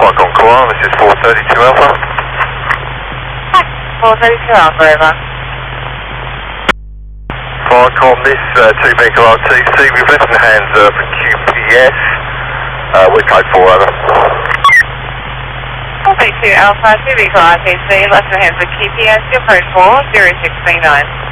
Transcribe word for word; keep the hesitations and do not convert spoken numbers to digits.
Falcon Coral, this is four thirty-two Alpha. four thirty-two Alpha, over. Falcon, this uh, two vehicle R T C, we've left in the hands of Q P S, uh, we're code four, over. four thirty-two Alpha, two vehicle R T C, left in the hands of Q P S, your code four, zero six three nine.